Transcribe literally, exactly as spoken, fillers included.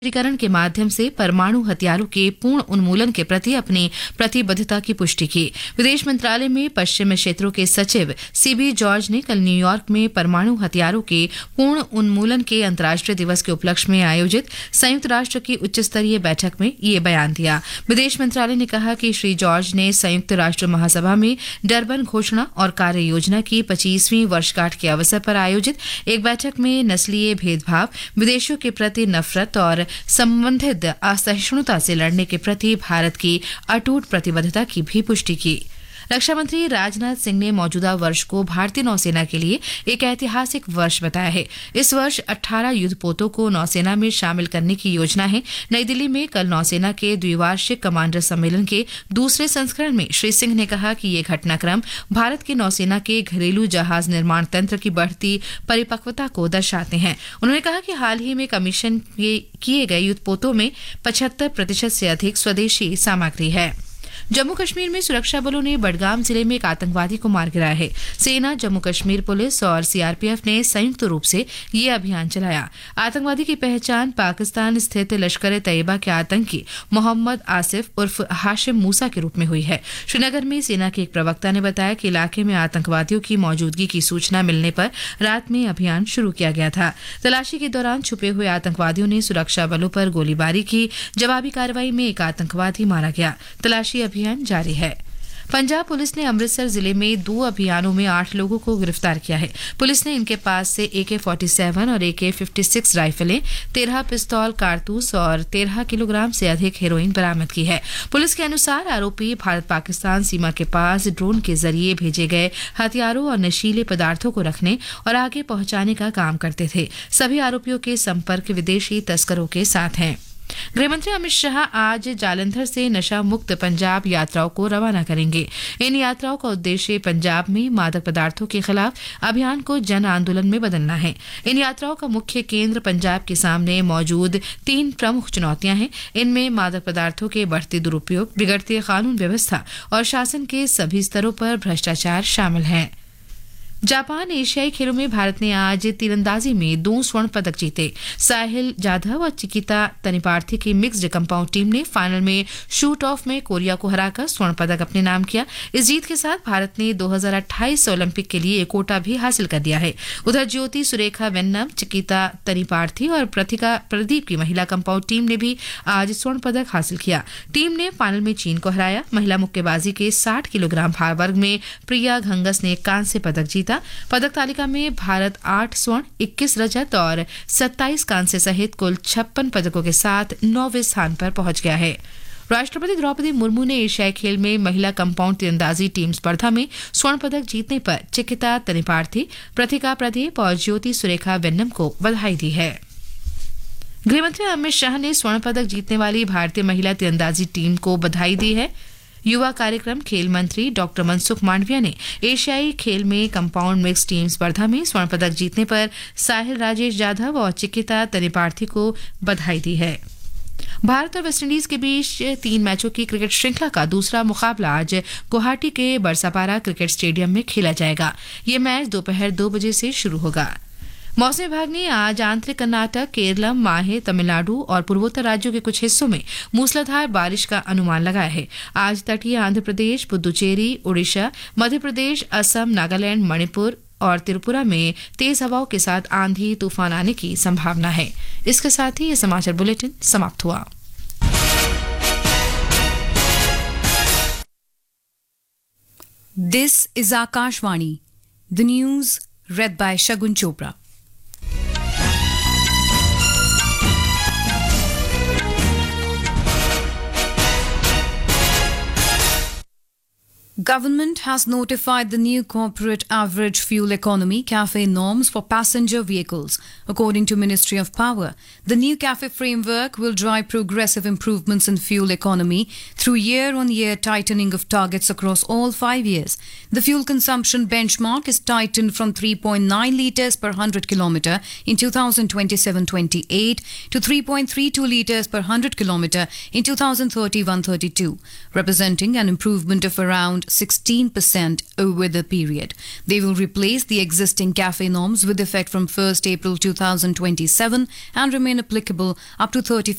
करण के माध्यम से परमाणु हथियारों के पूर्ण उन्मूलन के प्रति अपनी प्रतिबद्धता की पुष्टि की। विदेश मंत्रालय में पश्चिमी क्षेत्रों के सचिव सीबी जॉर्ज ने कल न्यूयॉर्क में परमाणु हथियारों के पूर्ण उन्मूलन के अंतर्राष्ट्रीय दिवस के उपलक्ष्य में आयोजित संयुक्त राष्ट्र की उच्च स्तरीय बैठक में ये बयान दिया। विदेश मंत्रालय ने कहा कि श्री जॉर्ज ने संयुक्त राष्ट्र महासभा में डरबन घोषणा और कार्य योजना की पच्चीसवीं वर्षगांठ के अवसर पर आयोजित एक बैठक में नस्लीय भेदभाव, विदेशियों के प्रति नफरत और संबंधित असहिष्णुता से लड़ने के प्रति भारत की अटूट प्रतिबद्धता की भी पुष्टि की। रक्षा मंत्री राजनाथ सिंह ने मौजूदा वर्ष को भारतीय नौसेना के लिए एक ऐतिहासिक वर्ष बताया है। इस वर्ष अठारह युद्धपोतों को नौसेना में शामिल करने की योजना है। नई दिल्ली में कल नौसेना के द्विवार्षिक कमांडर सम्मेलन के दूसरे संस्करण में श्री सिंह ने कहा कि ये घटनाक्रम भारत की नौसेना के घरेलू जहाज निर्माण तंत्र की बढ़ती परिपक्वता को दर्शाते हैं। उन्होंने कहा कि हाल ही में कमीशन किए गए युद्धपोतों में पचहत्तर प्रतिशत से अधिक स्वदेशी सामग्री है। जम्मू कश्मीर में सुरक्षा बलों ने बडगाम जिले में एक आतंकवादी को मार गिराया है। सेना, जम्मू कश्मीर पुलिस और सीआरपीएफ ने संयुक्त रूप से ये अभियान चलाया। आतंकवादी की पहचान पाकिस्तान स्थित लश्कर ए तैयबा के आतंकी मोहम्मद आसिफ उर्फ हाशिम मूसा के रूप में हुई है। श्रीनगर में सेना के एक प्रवक्ता ने बताया कि इलाके में आतंकवादियों की मौजूदगी की सूचना मिलने पर रात में अभियान शुरू किया गया था। तलाशी के दौरान छुपे हुए आतंकवादियों ने सुरक्षा बलों पर गोलीबारी की। जवाबी कार्रवाई में एक आतंकवादी मारा गया। तलाशी अभियान जारी है। पंजाब पुलिस ने अमृतसर जिले में दो अभियानों में आठ लोगों को गिरफ्तार किया है। पुलिस ने इनके पास से ए के सैंतालीस और ए के छप्पन राइफलें, तेरह पिस्तौल, कारतूस और तेरह किलोग्राम से अधिक हेरोइन बरामद की है। पुलिस के अनुसार आरोपी भारत पाकिस्तान सीमा के पास ड्रोन के जरिए भेजे गए हथियारों और नशीले पदार्थों को रखने और आगे पहुंचाने का काम करते थे। सभी आरोपियों के संपर्क विदेशी तस्करों के साथ हैं। गृहमंत्री अमित शाह आज जालंधर से नशा मुक्त पंजाब यात्राओं को रवाना करेंगे। इन यात्राओं का उद्देश्य पंजाब में मादक पदार्थों के खिलाफ अभियान को जन आंदोलन में बदलना है। इन यात्राओं का मुख्य केंद्र पंजाब के सामने मौजूद तीन प्रमुख चुनौतियां हैं। इनमें मादक पदार्थों के बढ़ते दुरुपयोग, बिगड़ती कानून व्यवस्था और शासन के सभी स्तरों पर भ्रष्टाचार शामिल हैं। जापान एशियाई खेलों में भारत ने आज तीरंदाजी में दो स्वर्ण पदक जीते। साहिल जाधव और चिकिता तनिपार्थी की मिक्स्ड कंपाउंड टीम ने फाइनल में शूट ऑफ में कोरिया को हराकर स्वर्ण पदक अपने नाम किया। इस जीत के साथ भारत ने दो हज़ार अट्ठाईस ओलंपिक के लिए एक कोटा भी हासिल कर दिया है। उधर ज्योति सुरेखा वेन्नम, चिकिता तनिपार्थी और प्रतिका प्रदीप की महिला कंपाउंड टीम ने भी आज स्वर्ण पदक हासिल किया। टीम ने फाइनल में चीन को हराया। महिला मुक्केबाजी के साठ किलोग्राम भार वर्ग में प्रिया घंगस ने कांस्य पदक जीता। पदक तालिका में भारत आठ स्वर्ण, इक्कीस रजत और सत्ताईस कांस्य सहित कुल छप्पन पदकों के साथ नौवें स्थान पर पहुंच गया है। राष्ट्रपति द्रौपदी मुर्मू ने एशियाई खेल में महिला कंपाउंड तीरंदाजी टीम स्पर्धा में स्वर्ण पदक जीतने पर चिकिता तनिपार्थी, प्रतिका प्रदीप और ज्योति सुरेखा वेन्नम को बधाई दी है। गृहमंत्री अमित शाह ने स्वर्ण पदक जीतने वाली भारतीय महिला तीरंदाजी टीम को बधाई दी है। युवा कार्यक्रम खेल मंत्री डॉक्टर मनसुख मांडविया ने एशियाई खेल में कंपाउंड मिक्स टीम स्पर्धा में स्वर्ण पदक जीतने पर साहिल राजेश जाधव और चिकिता तनिपार्थी को बधाई दी है। भारत और वेस्टइंडीज के बीच तीन मैचों की क्रिकेट श्रृंखला का दूसरा मुकाबला आज गुवाहाटी के बरसापारा क्रिकेट स्टेडियम में खेला जाएगा। ये मैच दोपहर दो बजे से शुरू होगा। मौसम विभाग ने आज आंतरिक कर्नाटक, केरलम, माहे, तमिलनाडु और पूर्वोत्तर राज्यों के कुछ हिस्सों में मूसलाधार बारिश का अनुमान लगाया है। आज तटीय आंध्र प्रदेश, पुदुचेरी, उड़ीसा, मध्य प्रदेश, असम, नागालैंड, मणिपुर और त्रिपुरा में तेज हवाओं के साथ आंधी तूफान आने की संभावना है। इसके साथ ही ये समाचार बुलेटिन समाप्त हुआ। This is Akashvani, the news read by Shagun Chopra. Government has notified the new corporate average fuel economy CAFE norms for passenger vehicles. According to Ministry of Power, the new CAFE framework will drive progressive improvements in fuel economy through year-on-year tightening of targets across all five years. The fuel consumption benchmark is tightened from three point nine litres per one hundred kilometre in two thousand twenty-seven twenty-eight to three point three two litres per one hundred kilometre in two thousand thirty-one thirty-two, representing an improvement of around sixteen percent over the period. They will replace the existing CAFE norms with effect from first April two thousand twenty-seven and remain applicable up to thirty-first